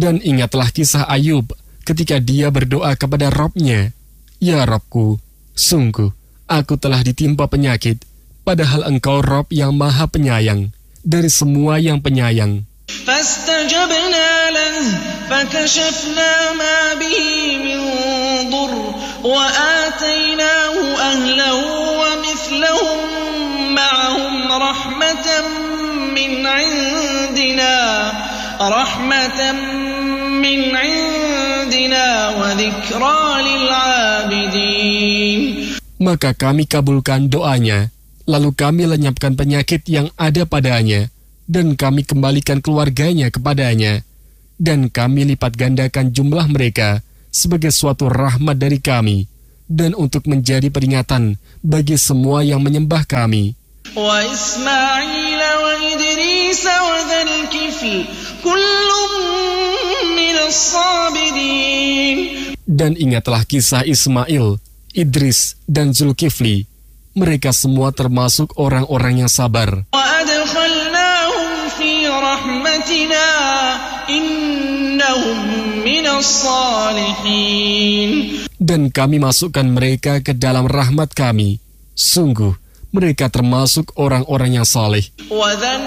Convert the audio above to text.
Dan ingatlah kisah Ayub ketika dia berdoa kepada Rabb-Nya, "Ya Rabbku, sungguh aku telah ditimpa penyakit, padahal Engkau Rabb yang Maha Penyayang, dari semua yang penyayang." فاستجبنا له فكشفنا ما به من ضر وآتيناه أهله ومثلهم معهم رحمة من عندنا وذكرى للعابدين. Maka kami kabulkan doanya, lalu kami lenyapkan penyakit yang ada padanya, dan kami kembalikan keluarganya kepadanya, dan kami lipat gandakan jumlah mereka sebagai suatu rahmat dari kami, dan untuk menjadi peringatan bagi semua yang menyembah kami. Wa Ismail wa Idris wa Dzal Kifl kullun minas sabirin. Dan ingatlah kisah Ismail, Idris, dan Zulkifli. Mereka semua termasuk orang-orang yang sabar. Rahmatina innahum minas salihin. Dan kami masukkan mereka ke dalam rahmat kami. Sungguh, mereka termasuk orang-orang yang saleh.